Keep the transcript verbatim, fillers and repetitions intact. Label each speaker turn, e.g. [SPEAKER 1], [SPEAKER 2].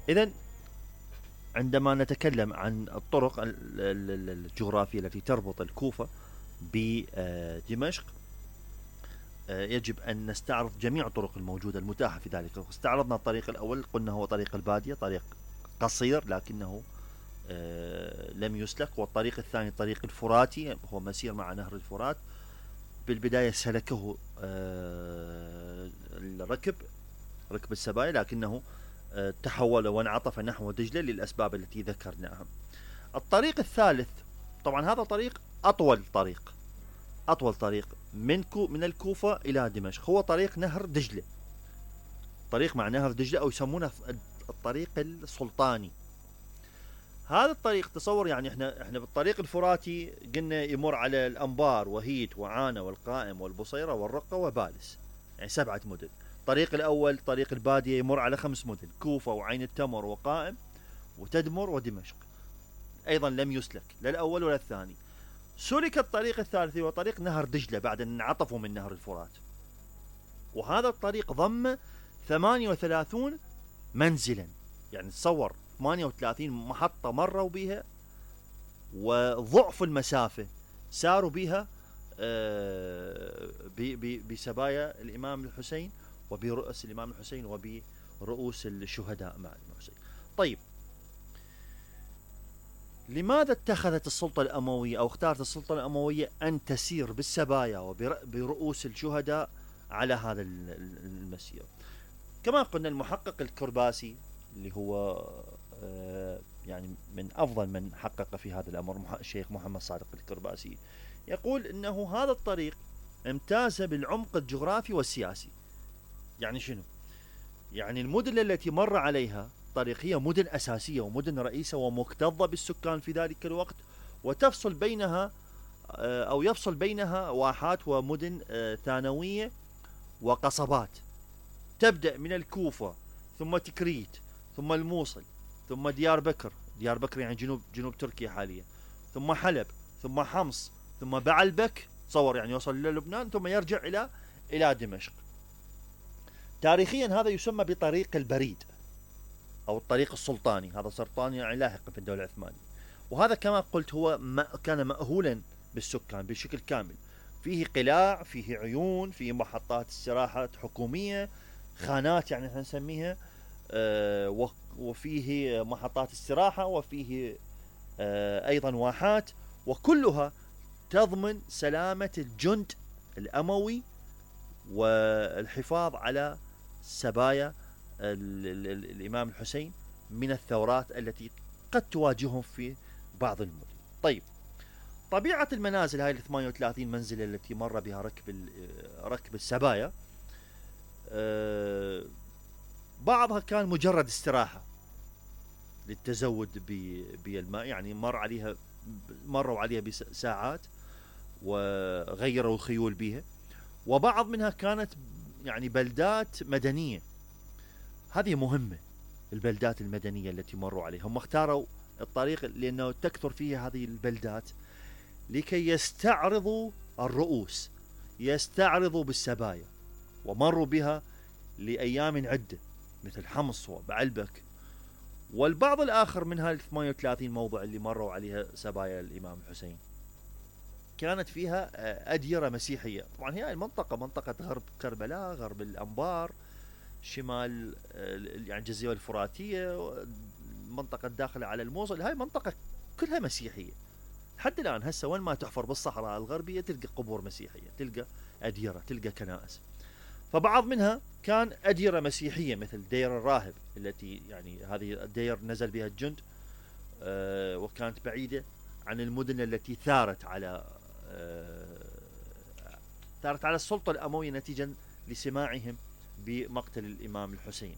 [SPEAKER 1] إذن عندما نتكلم عن الطرق الجغرافية التي تربط الكوفة بدمشق، يجب أن نستعرض جميع الطرق الموجودة المتاحة في ذلك. استعرضنا الطريق الأول، قلنا هو طريق البادية، طريق قصير لكنه لم يسلك. والطريق الثاني طريق الفراتي، هو مسير مع نهر الفرات. بالبداية سلكه الركب ركب السبايا، لكنه تحول وانعطف نحو دجلة للأسباب التي ذكرناها. الطريق الثالث، طبعا هذا طريق أطول طريق أطول طريق من كو من الكوفة إلى دمشق، هو طريق نهر دجلة، طريق مع نهر دجلة، أو يسمونه الطريق السلطاني. هذا الطريق تصور يعني احنا احنا بالطريق الفراتي قلنا يمر على الأنبار وهيت وعانة والقائم والبصيرة والرقة وبالس، يعني سبعة مدن. الطريق الأول طريق البادية يمر على خمس مدن، كوفة وعين التمر وقائم وتدمر ودمشق. أيضا لم يسلك لا الأول ولا الثاني. سلك الطريق الثالث هو طريق نهر دجلة بعد أن انعطفوا من نهر الفرات، وهذا الطريق ضم ثمانية وثلاثين منزلا، يعني تصور ثمانية وثلاثين محطة مروا بها، وضعف المسافة ساروا بها بسبايا الإمام الحسين وبرؤوس الإمام الحسين وبرؤوس الشهداء مع الإمام الحسين. طيب، لماذا اتخذت السلطة الأموية أو اختارت السلطة الأموية أن تسير بالسبايا وبرؤوس الشهداء على هذا المسير؟ كما قلنا المحقق الكرباسي اللي هو يعني من أفضل من حقق في هذا الأمر، الشيخ محمد صادق الكرباسي، يقول إنه هذا الطريق امتاز بالعمق الجغرافي والسياسي. يعني شنو؟ يعني المدن التي مر عليها طريق هي مدن أساسية ومدن رئيسة ومكتظة بالسكان في ذلك الوقت، وتفصل بينها أو يفصل بينها واحات ومدن ثانوية وقصبات، تبدأ من الكوفة ثم تكريت ثم الموصل ثم ديار بكر، ديار بكر يعني جنوب جنوب تركيا حاليا، ثم حلب ثم حمص ثم بعلبك، تصور يعني يوصل إلى لبنان ثم يرجع إلى إلى دمشق. تاريخيا هذا يسمى بطريق البريد أو الطريق السلطاني، هذا سلطاني يعني لاحقا في الدولة العثمانية. وهذا كما قلت هو كان مأهولا بالسكان بشكل كامل، فيه قلاع، فيه عيون، فيه محطات استراحة حكومية، خانات يعني احنا نسميها، آه وفيه محطات استراحة، وفيه آه أيضا واحات، وكلها تضمن سلامة الجند الأموي والحفاظ على سبايا الإمام الحسين من الثورات التي قد تواجههم في بعض المدن. طيب، طبيعة المنازل هاي ال ثمانية وثلاثين منزل التي مر بها ركب ركب السبايا، بعضها كان مجرد استراحة للتزود بالماء، يعني مر عليها مروا عليها بساعات وغيروا الخيول بها. وبعض منها كانت يعني بلدات مدنية، هذه مهمة، البلدات المدنية التي مروا عليها. هم اختاروا الطريق لأنه تكثر فيها هذه البلدات لكي يستعرضوا الرؤوس، يستعرضوا بالسبايا، ومروا بها لأيام عدة مثل حمص وبعلبك. والبعض الآخر من هذه ثمانية وثلاثين موضع اللي مروا عليها سبايا الإمام الحسين كانت فيها أديرة مسيحية. طبعا هي المنطقة منطقة غرب كربلاء، غرب الأنبار، شمال يعني الجزيرة الفراتية، منطقة داخلة على الموصل، هاي منطقة كلها مسيحية حتى الآن. هسه وين ما تحفر بالصحراء الغربية تلقى قبور مسيحية، تلقى أديرة، تلقى كنائس. فبعض منها كان أديرة مسيحية مثل دير الراهب التي يعني هذه الدير نزل بها الجند، آه وكانت بعيدة عن المدن التي ثارت على آه ثارت على السلطة الأموية نتيجة لسماعهم بمقتل الإمام الحسين.